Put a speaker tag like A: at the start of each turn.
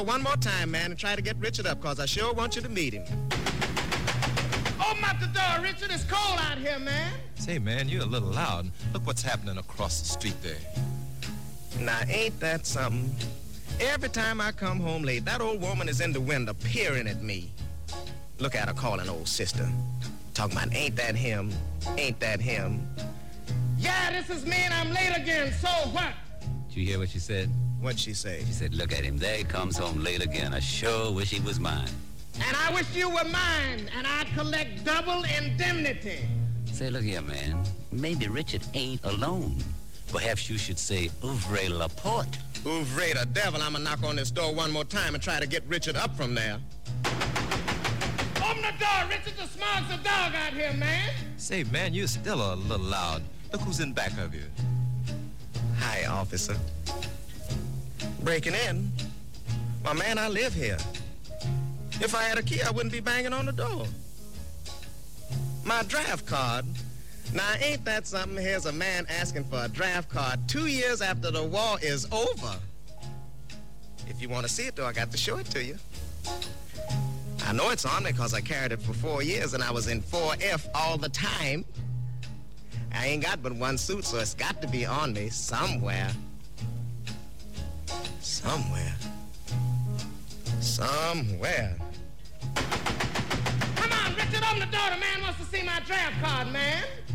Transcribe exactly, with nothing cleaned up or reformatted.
A: One more time, man, and try to get Richard up, because I sure want you to meet him. Open up the door, Richard. It's cold out here, man.
B: Say, man, you're a little loud. Look what's happening across the street there.
A: Now, ain't that something? Every time I come home late, that old woman is in the window peering at me. Look at her calling old sister. Talking about, ain't that him? Ain't that him? Yeah, this is me and I'm late again, so what?
C: Did you hear what she said?
A: What'd she say?
C: She said, look at him. There he comes home late again. I sure wish he was mine.
A: And I wish you were mine, and I'd collect double indemnity.
C: Say, look here, man. Maybe Richard ain't alone. Perhaps you should say, ouvre la porte.
A: Ouvre the devil. I'm gonna knock on this door one more time and try to get Richard up from there. Open the door, Richard. The smog's a dog out here, man.
B: Say, man, you're still a little loud. Look who's in back of you.
A: Hi, officer. Breaking in? Well, man, I live here. If I had a key, I wouldn't be banging on the door. My draft card. Now, ain't that something? Here's a man asking for a draft card two years after the war is over. If you want to see it, though, I got to show it to you. I know it's on me because I carried it for four years and I was in four F all the time. I ain't got but one suit, so it's got to be on me somewhere. Somewhere. Somewhere. Come on, Richard, open the door. The man wants to see my draft card, man.